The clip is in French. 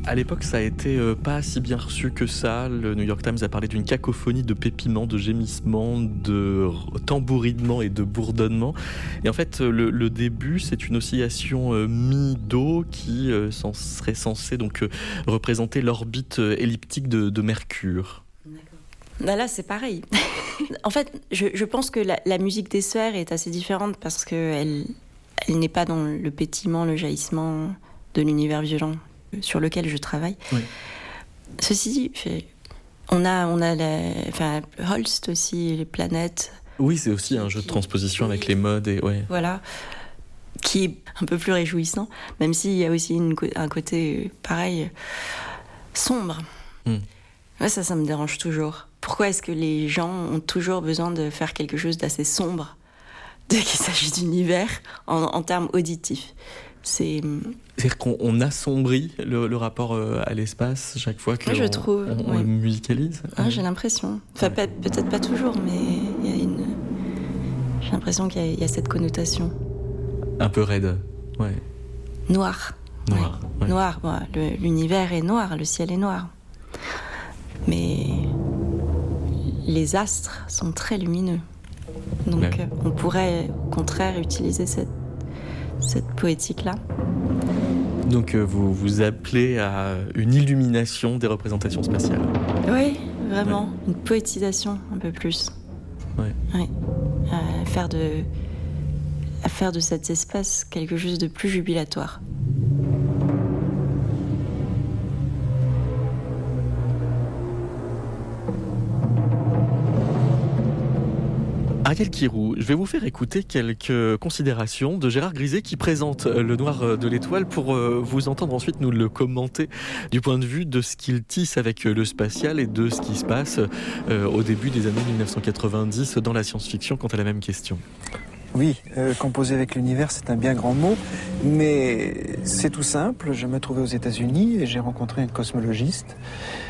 À l'époque, ça a été pas si bien reçu que ça. Le New York Times a parlé d'une cacophonie de pépiments, de gémissements, de tambourinements et de bourdonnements. Et en fait, le début, c'est une oscillation mi-do qui serait censée donc représenter l'orbite elliptique de Mercure. Là, c'est pareil. En fait, je pense que la musique des sphères est assez différente parce qu'elle n'est pas dans le pétillement, le jaillissement de l'univers violent sur lequel je travaille. Oui. Ceci dit, on a Holst aussi, les planètes. Oui, c'est aussi un jeu de transposition avec les modes. Voilà, qui est un peu plus réjouissant, même s'il y a aussi un côté, pareil, sombre. Ouais, ça me dérange toujours. Pourquoi est-ce que les gens ont toujours besoin de faire quelque chose d'assez sombre dès qu'il s'agit d'univers en termes auditifs? C'est-à-dire qu'on assombrit le rapport à l'espace chaque fois qu'on le musicalise. J'ai l'impression. Enfin, peut-être pas toujours, mais j'ai l'impression qu'il y a cette connotation. Un peu raide, ouais. Noir. Ouais. Noir. Bon, l'univers est noir, le ciel est noir. Mais les astres sont très lumineux. Donc on pourrait au contraire utiliser cette poétique-là. Donc vous appelez à une illumination des représentations spatiales. Oui, vraiment. Une poétisation un peu plus. Ouais. À faire de cet espace quelque chose de plus jubilatoire. Ariel Kirou, je vais vous faire écouter quelques considérations de Gérard Griset qui présente Le Noir de l'Étoile pour vous entendre ensuite nous le commenter du point de vue de ce qu'il tisse avec le spatial et de ce qui se passe au début des années 1990 dans la science-fiction quant à la même question. Oui, composer avec l'univers, c'est un bien grand mot, mais c'est tout simple. Je me trouvais aux États-Unis et j'ai rencontré un cosmologiste